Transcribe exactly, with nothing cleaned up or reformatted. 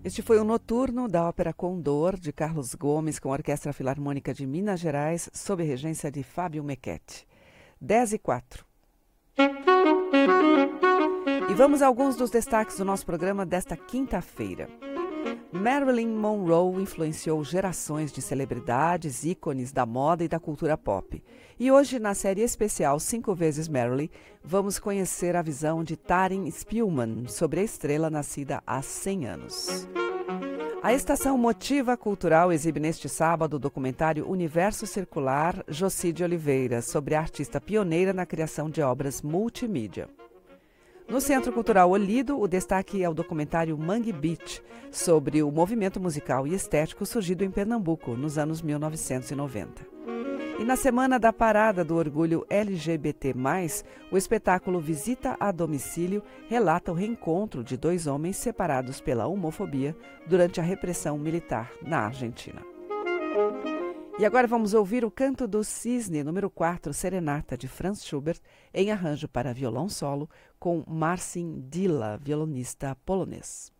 Este foi o Noturno da Ópera Condor, de Carlos Gomes, com a Orquestra Filarmônica de Minas Gerais, sob a regência de Fábio Mequetti. dez e quatro. E vamos a alguns dos destaques do nosso programa desta quinta-feira. Marilyn Monroe influenciou gerações de celebridades, ícones da moda e da cultura pop. E hoje, na série especial Cinco Vezes Marilyn, vamos conhecer a visão de Taryn Spillman sobre a estrela nascida há cem anos. A Estação Motiva Cultural exibe neste sábado o documentário Universo Circular, Jocy de Oliveira, sobre a artista pioneira na criação de obras multimídia. No Centro Cultural Olido, o destaque é o documentário Mangue Beat, sobre o movimento musical e estético surgido em Pernambuco, nos anos mil novecentos e noventa. E na Semana da Parada do Orgulho L G B T mais, o espetáculo Visita a Domicílio relata o reencontro de dois homens separados pela homofobia durante a repressão militar na Argentina. E agora vamos ouvir o Canto do Cisne, número quatro, Serenata, de Franz Schubert, em arranjo para violão solo, com Marcin Dyla, violonista polonês.